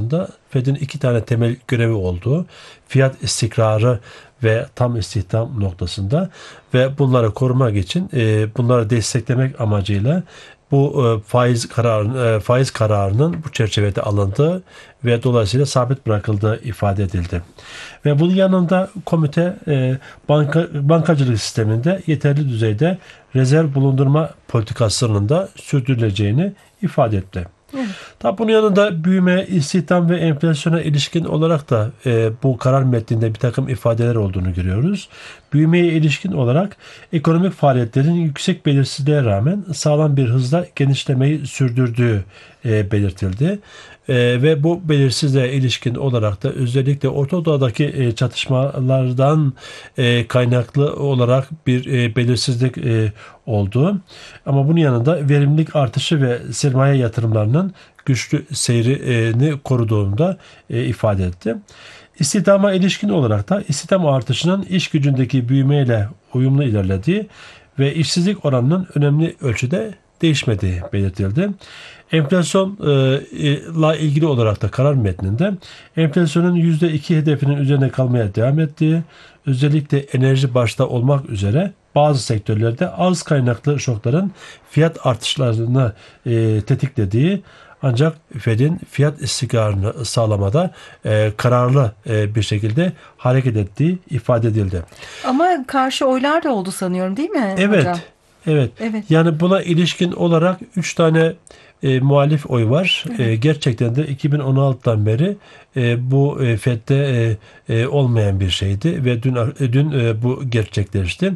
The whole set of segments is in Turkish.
noktasında Fed'in iki tane temel görevi olduğu, fiyat istikrarı ve tam istihdam noktasında ve bunları korumak için bunları desteklemek amacıyla bu faiz kararının bu çerçevede alındığı ve dolayısıyla sabit bırakıldığı ifade edildi. Ve bunun yanında komite bankacılık sisteminde yeterli düzeyde rezerv bulundurma politikasının da sürdürüleceğini ifade etti. Evet. Tabi bunun yanında büyüme, istihdam ve enflasyona ilişkin olarak da bu karar metninde bir takım ifadeler olduğunu görüyoruz. Büyümeye ilişkin olarak ekonomik faaliyetlerin yüksek belirsizliğe rağmen sağlam bir hızla genişlemeyi sürdürdüğü belirtildi. Ve bu belirsizliğe ilişkin olarak da özellikle Orta Doğu'daki çatışmalardan kaynaklı olarak bir belirsizlik oldu. Ama bunun yanında verimlilik artışı ve sermaye yatırımlarının güçlü seyrini koruduğunu ifade etti. İstihdama ilişkin olarak da istihdam artışının iş gücündeki büyümeyle uyumlu ilerlediği ve işsizlik oranının önemli ölçüde değişmediği belirtildi. Enflasyonla ilgili olarak da karar metninde enflasyonun %2 hedefinin üzerine kalmaya devam ettiği, özellikle enerji başta olmak üzere bazı sektörlerde az kaynaklı şokların fiyat artışlarını tetiklediği, ancak Fed'in fiyat istikrarını sağlamada kararlı bir şekilde hareket ettiği ifade edildi. Ama karşı oylar da oldu sanıyorum, değil mi Evet, hocam? evet. Evet. Yani buna ilişkin olarak 3 tane muhalif oy var. Gerçekten de 2016'dan beri bu Fed'de olmayan bir şeydi ve dün bu gerçekleşti.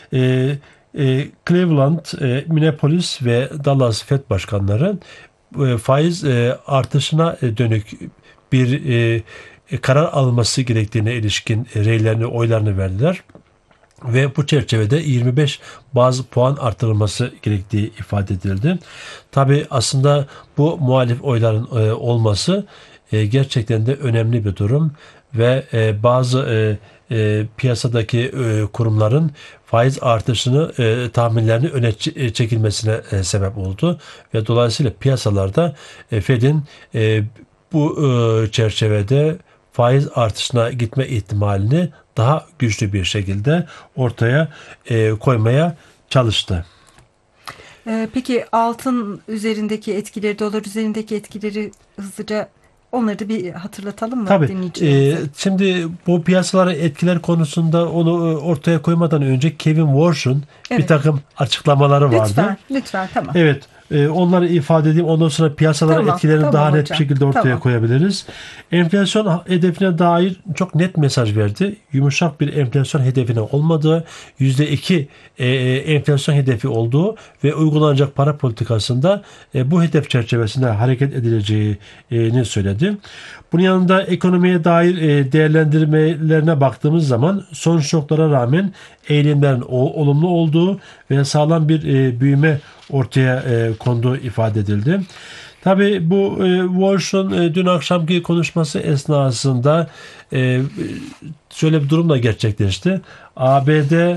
Cleveland, Minneapolis ve Dallas Fed başkanları faiz artışına dönük bir karar alınması gerektiğine ilişkin oylarını verdiler. Ve bu çerçevede 25 baz puan artırılması gerektiği ifade edildi. Tabi aslında bu muhalif oyların olması gerçekten de önemli bir durum ve bazı piyasadaki kurumların faiz artışını tahminlerini öne çekilmesine sebep oldu ve dolayısıyla piyasalarda Fed'in bu çerçevede faiz artışına gitme ihtimalini daha güçlü bir şekilde ortaya koymaya çalıştı. Peki altın üzerindeki etkileri, dolar üzerindeki etkileri hızlıca onları da bir hatırlatalım mı Tabii. dinleyicilerimize? Şimdi bu piyasalara etkiler konusunda onu ortaya koymadan önce Kevin Warsh'un bir takım açıklamaları vardı. Lütfen, tamam. Evet. Onları ifade edeyim. Ondan sonra piyasalara etkilerini daha net bir şekilde ortaya koyabiliriz. Enflasyon hedefine dair çok net mesaj verdi. Yumuşak bir enflasyon hedefine olmadığı, %2 enflasyon hedefi olduğu ve uygulanacak para politikasında bu hedef çerçevesinde hareket edileceğini söyledi. Bunun yanında ekonomiye dair değerlendirmelerine baktığımız zaman son şoklara rağmen eğilimlerin olumlu olduğu ve sağlam bir büyüme ortaya konduğu ifade edildi. Tabii bu Walsh'un dün akşamki konuşması esnasında şöyle bir durumla gerçekleşti. ABD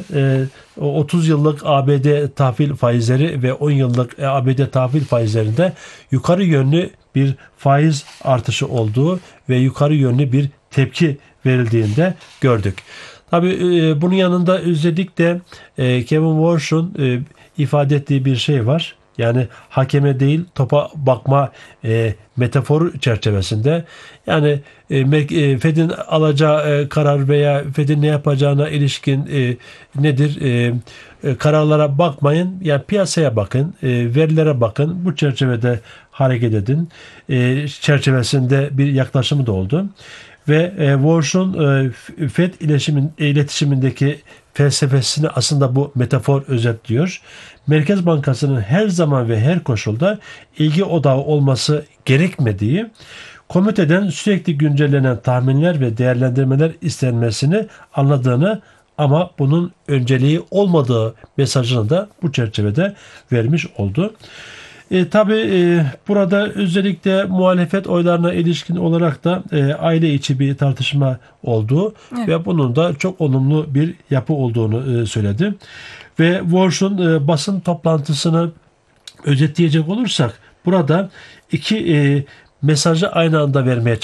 30 yıllık ABD tahvil faizleri ve 10 yıllık ABD tahvil faizlerinde yukarı yönlü bir faiz artışı olduğu ve yukarı yönlü bir tepki verildiğinde gördük. Tabii bunun yanında özellikle Kevin Warsh'un ifade ettiği bir şey var. Yani hakeme değil topa bakma metaforu çerçevesinde, yani Fed'in alacağı karar veya Fed'in ne yapacağına ilişkin nedir? Kararlara bakmayın. Yani piyasaya bakın, verilere bakın. Bu çerçevede hareket edin. Çerçevesinde bir yaklaşımı da oldu. Ve Walsh'un Fed iletişimindeki felsefesini aslında bu metafor özetliyor. Merkez Bankası'nın her zaman ve her koşulda ilgi odağı olması gerekmediği, komiteden sürekli güncellenen tahminler ve değerlendirmeler istenmesini anladığını ama bunun önceliği olmadığı mesajını da bu çerçevede vermiş oldu. Tabii burada özellikle muhalefet oylarına ilişkin olarak da aile içi bir tartışma olduğu ve bunun da çok olumlu bir yapı olduğunu söyledi. Ve Walsh'un basın toplantısını özetleyecek olursak burada iki mesajı aynı anda vermeye